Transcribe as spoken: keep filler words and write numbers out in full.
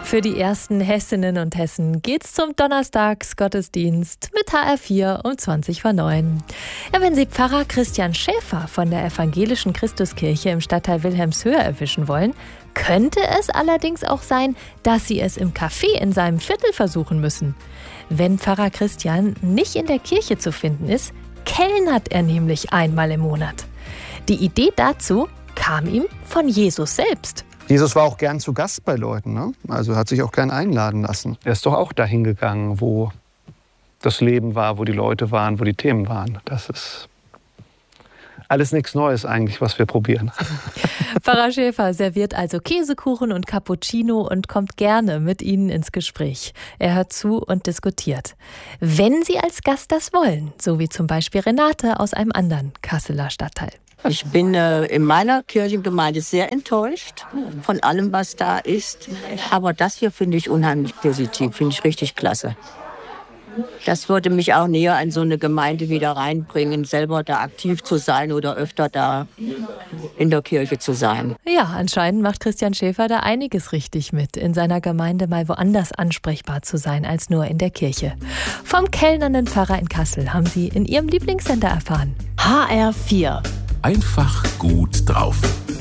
Für die ersten Hessinnen und Hessen geht's zum Donnerstagsgottesdienst mit H R vier um zwanzig vor neun. Ja, wenn Sie Pfarrer Christian Schäfer von der Evangelischen Christuskirche im Stadtteil Wilhelmshöhe erwischen wollen, könnte es allerdings auch sein, dass Sie es im Café in seinem Viertel versuchen müssen. Wenn Pfarrer Christian nicht in der Kirche zu finden ist, kellnert er nämlich einmal im Monat. Die Idee dazu kam ihm von Jesus selbst. Jesus war auch gern zu Gast bei Leuten, ne? Also hat sich auch gern einladen lassen. Er ist doch auch dahin gegangen, wo das Leben war, wo die Leute waren, wo die Themen waren. Das ist alles nichts Neues eigentlich, was wir probieren. Pfarrer Schäfer serviert also Käsekuchen und Cappuccino und kommt gerne mit Ihnen ins Gespräch. Er hört zu und diskutiert. Wenn Sie als Gast das wollen, so wie zum Beispiel Renate aus einem anderen Kasseler Stadtteil. Ich bin äh, in meiner Kirchengemeinde sehr enttäuscht von allem, was da ist. Aber das hier finde ich unheimlich positiv, finde ich richtig klasse. Das würde mich auch näher an so eine Gemeinde wieder reinbringen, selber da aktiv zu sein oder öfter da in der Kirche zu sein. Ja, anscheinend macht Christian Schäfer da einiges richtig mit, in seiner Gemeinde mal woanders ansprechbar zu sein als nur in der Kirche. Vom kellnernden Pfarrer in Kassel haben Sie in Ihrem Lieblingssender erfahren. H R vier. Einfach gut drauf.